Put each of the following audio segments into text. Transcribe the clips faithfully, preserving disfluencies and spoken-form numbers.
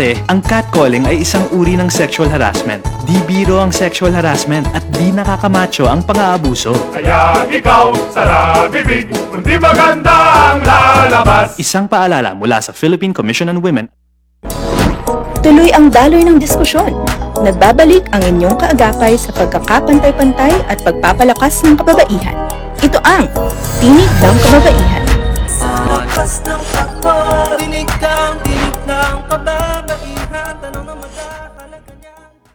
Ang catcalling ay isang uri ng sexual harassment. Di biro ang sexual harassment at di nakakamacho ang pang-aabuso. Kaya ikaw, sara bibig, kundi maganda ang lalabas. Isang paalala mula sa Philippine Commission on Women. Tuloy ang daloy ng diskusyon. Nagbabalik ang inyong kaagapay sa pagkakapantay-pantay at pagpapalakas ng kababaihan. Ito ang Tinig ng Kababaihan. Lakas ng takbo, dinig kang dinig ng kababaihan, tanong ng magkakalaga niya.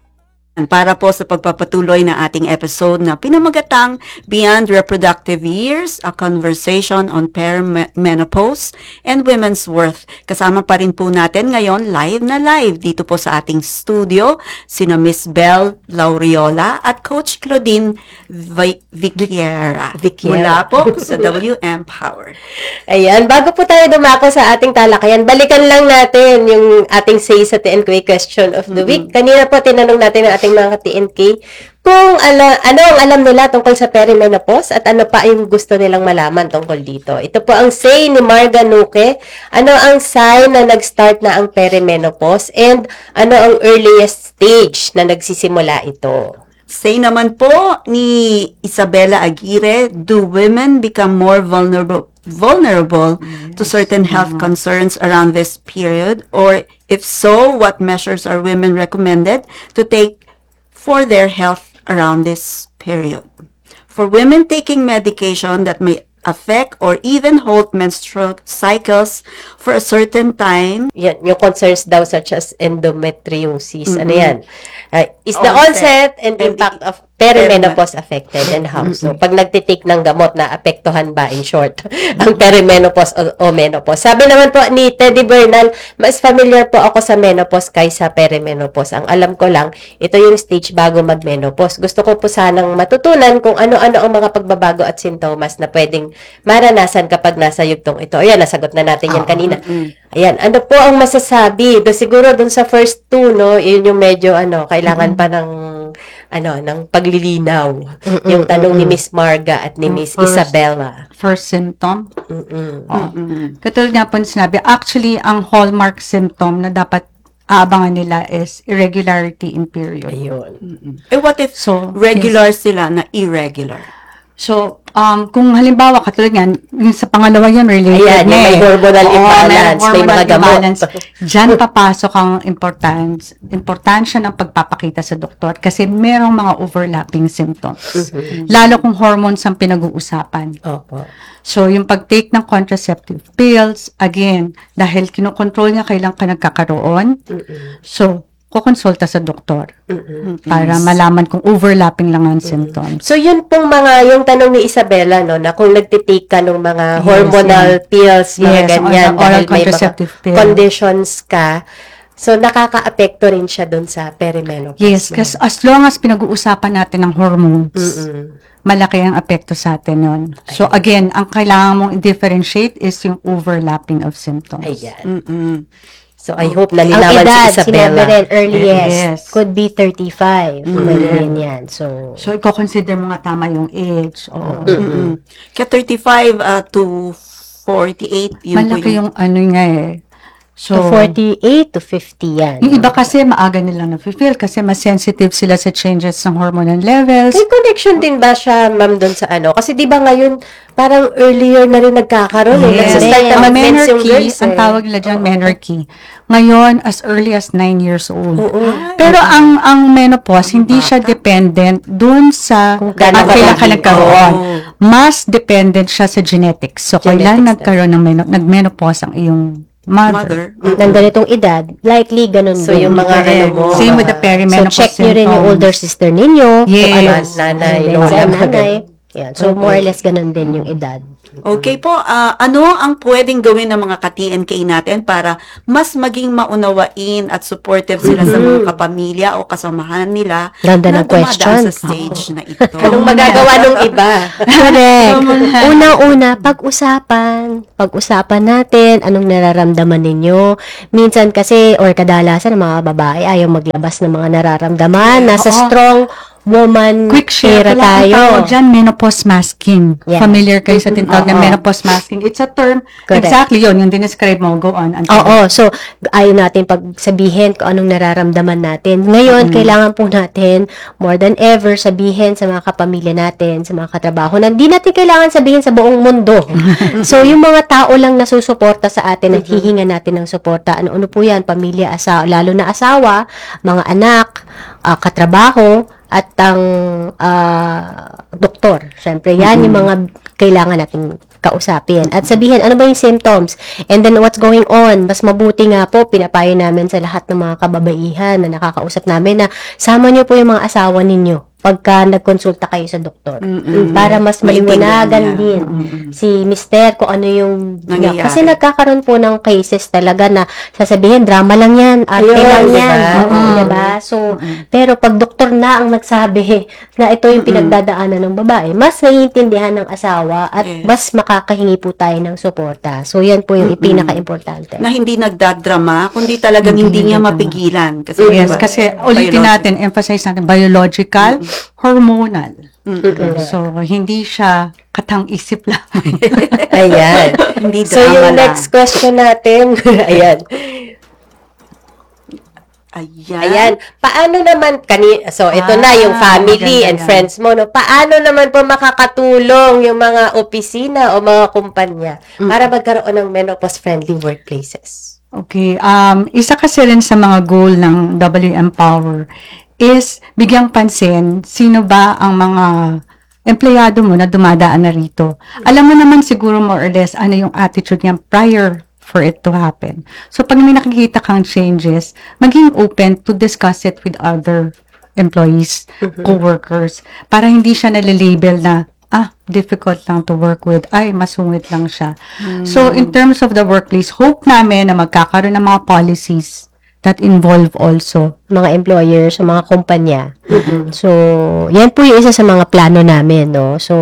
Para po sa pagpapatuloy na ating episode na pinamagatang Beyond Reproductive Years, a Conversation on Perimenopause and Women's Worth. Kasama pa rin po natin ngayon live na live dito po sa ating studio, sina Miss Belle Lauriola at Coach Claudine Vigliera. Mula po sa W M Power. Ayan, bago po tayo dumako sa ating talakayan, balikan lang natin yung ating say sa T N K question of the mm-hmm. week. Kanina po tinanong natin ang ating mga T N K kung ala, ano ang alam nila tungkol sa perimenopause at ano pa yung gusto nilang malaman tungkol dito. Ito po ang say ni Marga Nuque. Ano ang sign na nag-start na ang perimenopause and ano ang earliest stage na nagsisimula ito? Say naman po ni Isabella Aguirre, do women become more vulnerable vulnerable yes. to certain health mm-hmm. concerns around this period? Or if so, what measures are women recommended to take for their health around this period? For women taking medication that may affect or even halt menstrual cycles for a certain time. Yan, yung concerns daw such as endometriosis. Mm-hmm. Ano yan? Uh, is the onset, onset and impact of perimenopause affected and how? So, pag nagtitake ng gamot na apektuhan ba in short ang perimenopause o, o menopause? Sabi naman po ni Teddy Bernal, mas familiar po ako sa menopause kaysa perimenopause. Ang alam ko lang, ito yung stage bago mag-menopause. Gusto ko po sanang matutunan kung ano-ano ang mga pagbabago at sintomas na pwedeng maranasan kapag nasa yugtong ito. Ayan, nasagot na natin yan kanina. Ayan, ano po ang masasabi? Do, siguro dun sa first two, no, yun yung medyo, ano, kailangan pa ng ano, ng paglilinaw. Mm-mm, yung tanong mm-mm. ni Miss Marga at ni Miss First, Isabella. First symptom? Mm-mm. Oh. Mm-mm. Katulad nga po sinabi, actually, ang hallmark symptom na dapat aabangan nila is irregularity in period. Ayun. Mm-mm. Eh, what if So, regular yes. sila na irregular? So, um, kung halimbawa, katulad nga, yung sa pangalawa yun, related Ayan, na may eh. hormonal Oo, imbalance, may hormonal mga gamot. imbalance. Diyan papasok ang importance, importansya ng pagpapakita sa doktor kasi merong mga overlapping symptoms. Mm-hmm. Lalo kung hormones ang pinag-uusapan. Opo. So, yung pag-take ng contraceptive pills, again, dahil kinokontrol niya kailan ka nagkakaroon, mm-hmm. so, kukonsulta sa doktor mm-hmm. para malaman kung overlapping lang ang mm-hmm. symptoms. So, yun pong mga, yung tanong ni Isabella, no, na kung nagtitake ka ng mga yes, hormonal yeah. pills, mga yes, ganyan, oral, dahil oral may mga pill. conditions ka, so, nakaka-apekto rin siya dun sa perimenopause. Yes, kasi as long as pinag-uusapan natin ng hormones, mm-hmm. malaki ang apekto sa atin nun. So, again, ang kailangan mong i-differentiate is yung overlapping of symptoms. Ayan. Mm-mm. So, I hope Ang nalinawan edad, si Isabella. sinabi rin, earliest, Yes. could be thirty-five. Mm-hmm. Pwede rin yan. So, So, i-consider mo nga tama yung age. Oo. Mm-mm. Kaya thirty-five uh, to forty-eight, yun po Malaki yung ano nga eh. So, to forty-eight to fifty yan. yung iba kasi maaga nilang na-feel kasi mas sensitive sila sa changes ng hormonal levels. May connection din ba siya, ma'am, doon sa ano? Kasi di ba ngayon, parang earlier na rin nagkakaroon. Eh. Yes. Nagsastart na Ang mag-mens yung menarche, girls. ang eh. tawag nila dyan, menarche. Ngayon, as early as nine years old. Oo. Pero ang ang menopause, hindi siya dependent dun sa kung gaano kailan ka kalaki. nagkaroon. Oo. Mas dependent siya sa genetics. So, kailan Genetics nagkaroon ng meno- nag-menopause ang iyong mother. mother. Ng ganitong edad, likely ganun So, din. yung mga ano mo. Same with the So, perimenopause check nyo rin yung symptoms. older sister ninyo. Yes. Kung ano, Nanay, ano din lola, sa mga nanay. Yan. So, more or less ganun din yung edad. Okay po, ah, ano ang pwedeng gawin ng mga ka-T N K natin para mas maging maunawain at supportive sila sa mga kapamilya o kasamahan nila Ganda na ng question. dumadaan sa stage na ito? Anong magagawa nung iba? Correct. Unang-una, pag-usapan. Pag-usapan natin anong nararamdaman ninyo. Minsan kasi, or kadalasan, ng mga babae ayaw maglabas ng mga nararamdaman. Nasa Oo. strong woman Quick share era pala ang tayo. tawag dyan, menopause masking. Yeah. Familiar kayo sa tinatawag na Oo. menopause masking. It's a term, Correct. exactly yun, yung dinescribe mo, go on. Antonio. Oo, so ayaw natin pagsabihin kung anong nararamdaman natin. Ngayon, kailangan po natin more than ever sabihin sa mga kapamilya natin, sa mga katrabaho, na hindi natin kailangan sabihin sa buong mundo. So, yung mga tao lang nasusuporta sa atin at hihinga natin ng suporta. Ano-ano po yan? Pamilya, asawa, lalo na asawa, mga anak, ah, katrabaho, at ang ah, doktor. Siyempre, yan yung mga kailangan natin kausapin. At sabihin, ano ba yung symptoms? And then, what's going on? Mas mabuti nga po, pinapayo namin sa lahat ng mga kababaihan na nakakausap namin na sama niyo po yung mga asawa ninyo pagka nagkonsulta kayo sa doktor. Para mas maliwanagan Maintindihan niya. din si mister kung ano yung Nangyayari. kasi nagkakaroon po ng cases talaga na sasabihin drama lang yan, arte Ayun, lang diba? yan. Oo, diba? So, pero pag doktor na ang nagsabi na ito yung pinagdadaanan ng babae, mas naiintindihan ng asawa at Yes. mas makakahingi po tayo ng suporta. So, yan po yung pinaka-importante. Na hindi nagdadrama, kundi talagang hindi niya mapigilan. Kasi, Yes, diba, kasi ulitin biological. natin, emphasize natin, biological, hormonal. So, hindi siya katang-isip lang. Ayan. Hindi So, drama yung lang. next question natin, ayan. Ayan. Ayan. Paano naman, kani, so ito na yung Ah, family maganda and yan. friends mo, no? Paano naman po makakatulong yung mga opisina o mga kumpanya para magkaroon ng menopause-friendly workplaces? Okay, um, isa kasi rin sa mga goal ng W M Power is bigyang pansin sino ba ang mga empleyado mo na dumadaan na rito. Alam mo naman siguro more or less ano yung attitude niya prior for it to happen. So, pag may nakikita kang changes, maging open to discuss it with other employees, co-workers, para hindi siya nalilabel na, ah, difficult lang to work with, ay, masungit lang siya. So, in terms of the workplace, hope namin na magkakaroon ng mga policies that involve also. Mga employers, sa mga kumpanya. So, yan po yung isa sa mga plano namin, no? So,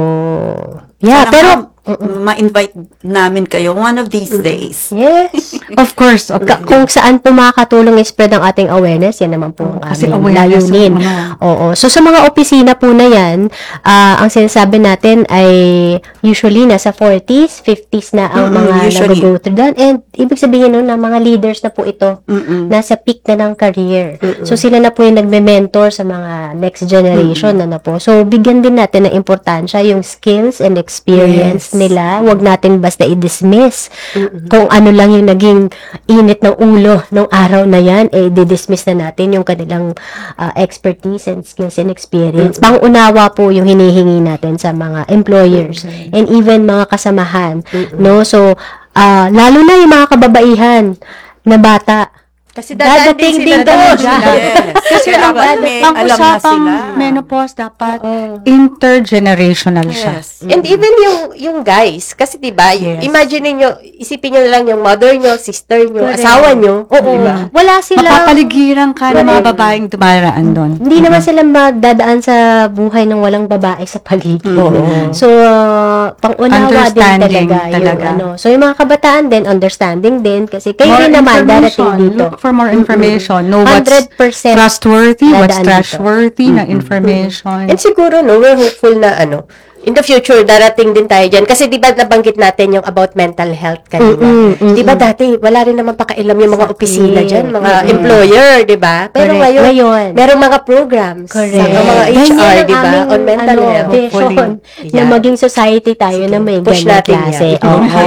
yeah, Sana pero, ma- ma-invite namin kayo one of these days. yes. Of course, of Ka- kung saan po makakatulong i-spread ang ating awareness, yan naman po ang kasi aming awareness layunin. ang ano. Oo. So, sa mga opisina po na yan, ah, ang sinasabi natin ay usually nasa forties, fifties na ang Mm-mm, mga usually. nag-go through doon. And ibig sabihin nun na mga leaders na po ito, Mm-mm. nasa peak na ng career. So, sila na po yung nagme-mentor sa mga next generation na na po. So, bigyan din natin ng importansya yung skills and experience Yes. nila. Huwag natin basta i-dismiss. Kung ano lang yung naging init ng ulo nung araw na yan, eh, di-dismiss na natin yung kanilang ah, expertise and skills and experience. Pang-unawa po yung hinihingi natin sa mga employers and even mga kasamahan. No? So, ah, lalo na yung mga kababaihan na bata. Kasi dadating Dadating din din doon. doon. Yes. Kasi dapat may ang alam na usapang sila. menopause dapat intergenerational siya. Yes. And even yung yung guys, kasi 'di ba, Yes. imagine niyo, isipin niyo na lang yung mother niyo, sister niyo, Correct. asawa niyo. Oo. Wala sila. Mapapaligiran ka ng mga babaeng dumaraan doon. Hindi naman sila magdadaan sa buhay ng walang babae sa paligid. So, uh, pang-unawa din Understanding talaga, yung talaga. ano. So, yung mga kabataan din, understanding din. Kasi kayo More din naman, darating information. dito. Look for more information. Know what's one hundred percent trustworthy, what's dadaan dito. trustworthy na information. And siguro, no, we're hopeful na, ano, in the future, darating din tayo dyan. Kasi di ba nabanggit natin yung about mental health kanina? Mm-mm, mm-mm. Di ba dati, wala rin naman pakailam yung mga opisina Exactly. dyan, mga Mm-mm. employer, di ba? Pero Correct. ngayon, Ngayon. merong mga programs Correct. sa mga H Ganyan R, ang di ba? aming, On mental ano, health. vision na Yeah. maging society tayo na may push ganyan natin klase. yan. Oo.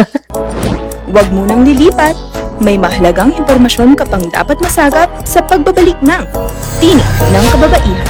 Huwag munang lilipat. May mahalagang impormasyon ka pang dapat masagap sa pagbabalik ng Tinig ng Kababaihan.